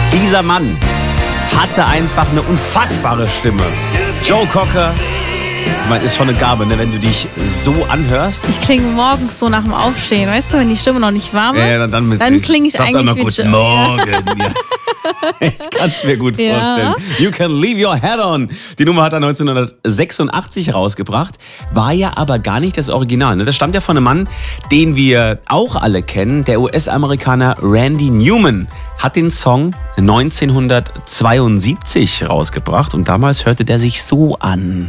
Dieser Mann hatte einfach eine unfassbare Stimme. Joe Cocker, ich meine, ist schon eine Gabe, ne, wenn du dich so anhörst. Ich klinge morgens so nach dem Aufstehen, weißt du, wenn die Stimme noch nicht warm ist, Ja, dann klinge ich eigentlich immer wie Guten Joe. Morgen. Ja. Ich kann es mir gut vorstellen. You Can Leave Your Head On. Die Nummer hat er 1986 rausgebracht, war ja aber gar nicht das Original. Ne? Das stammt ja von einem Mann, den wir auch alle kennen. Der US-Amerikaner Randy Newman hat den Song 1972 rausgebracht und damals hörte der sich so an.